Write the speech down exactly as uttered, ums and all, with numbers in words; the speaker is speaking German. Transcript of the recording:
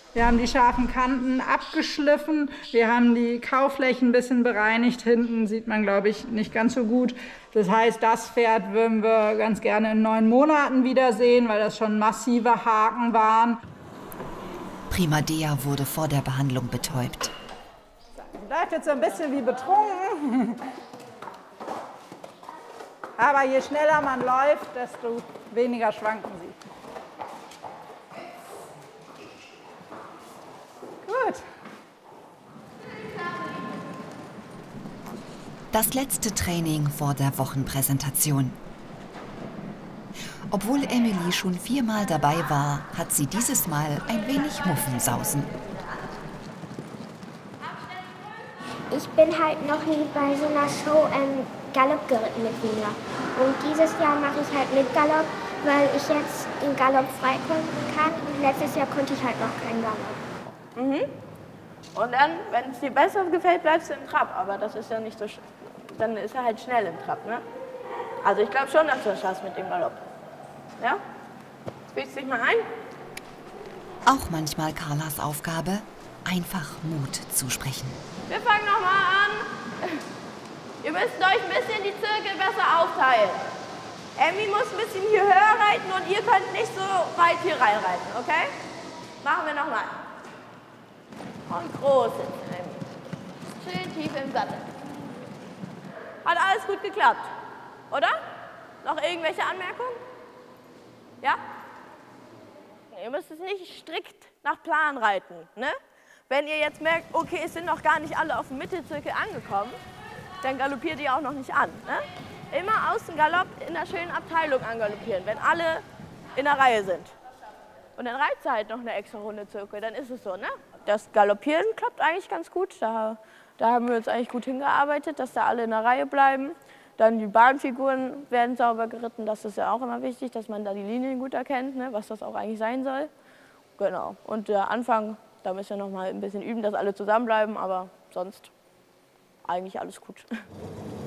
Wir haben die scharfen Kanten abgeschliffen. Wir haben die Kauflächen ein bisschen bereinigt. Hinten sieht man, glaube ich, nicht ganz so gut. Das heißt, das Pferd würden wir ganz gerne in neun Monaten wiedersehen, weil das schon massive Haken waren. Prima Dea wurde vor der Behandlung betäubt. Läuft jetzt so ein bisschen wie betrunken. Aber je schneller man läuft, desto weniger schwanken sie. Gut. Das letzte Training vor der Wochenpräsentation. Obwohl Emily schon viermal dabei war, hat sie dieses Mal ein wenig Muffensausen. Ich bin halt noch nie bei so einer Show ähm, Galopp geritten mit Wiener. Und dieses Jahr mache ich halt mit Galopp, weil ich jetzt den Galopp freikonnten kann. Und letztes Jahr konnte ich halt noch keinen Galopp. Mhm. Und dann, wenn es dir besser gefällt, bleibst du im Trab. Aber das ist ja nicht so, dann ist er halt schnell im Trab, ne? Also ich glaube schon, dass du das schaffst mit dem Galopp. Ja? Jetzt du dich mal ein. Auch manchmal Carlas Aufgabe, einfach Mut zu sprechen. Wir fangen nochmal an. Ihr müsst euch ein bisschen die Zirkel besser aufteilen. Emmy muss ein bisschen hier höher reiten und ihr könnt nicht so weit hier reinreiten, okay? Machen wir nochmal. Und groß sitzen, Emmy. Schön tief im Sattel. Hat alles gut geklappt, oder? Noch irgendwelche Anmerkungen? Ja? Ihr müsst es nicht strikt nach Plan reiten, ne? Wenn ihr jetzt merkt, okay, es sind noch gar nicht alle auf dem Mittelzirkel angekommen, dann galoppiert ihr auch noch nicht an, ne? Immer Außengalopp in der schönen Abteilung angaloppieren, wenn alle in der Reihe sind. Und dann reizt ihr halt noch eine extra Runde Zirkel, dann ist es so, ne? Das Galoppieren klappt eigentlich ganz gut, da, da haben wir uns eigentlich gut hingearbeitet, dass da alle in der Reihe bleiben. Dann die Bahnfiguren werden sauber geritten, das ist ja auch immer wichtig, dass man da die Linien gut erkennt, ne? Was das auch eigentlich sein soll. Genau, und der Anfang, da müssen wir noch mal ein bisschen üben, dass alle zusammenbleiben, aber sonst eigentlich alles gut.